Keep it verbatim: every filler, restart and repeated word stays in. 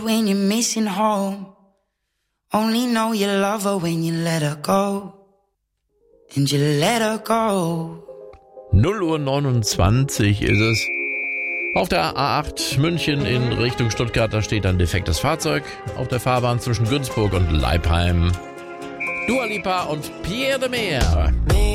When you're missing home, only know you love her when you let her go. And you let her go. null Uhr neunundzwanzig ist es. Auf der A acht München in Richtung Stuttgart, da steht ein defektes Fahrzeug auf der Fahrbahn zwischen Günzburg und Leipheim. Dua Lipa und Pierre de Meer.